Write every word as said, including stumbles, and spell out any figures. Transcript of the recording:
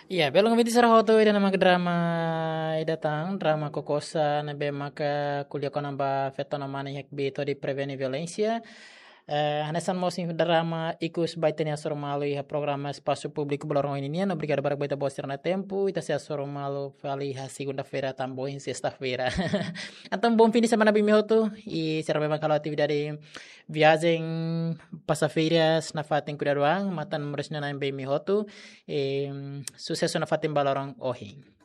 Iya, belum ngambil sarah hoto ida nama ke drama ida tang drama kokosa na be maka kuliah ko namba feto na mani hek beto di preveni violencia. Eh, hanesan mosim drama ikus baitenia sormalo iha programa espaço público belorong ini nian obrigado para baita bosser na tempo ita se sormalo fali ha segunda-feira tambo em sexta-feira. Então bom fim de semana bem hoto e será bem kalau atividade viagem passa-feiras na fatin kudaruang matan meresna na bem hoto e sucesso na fatin balorong ohi.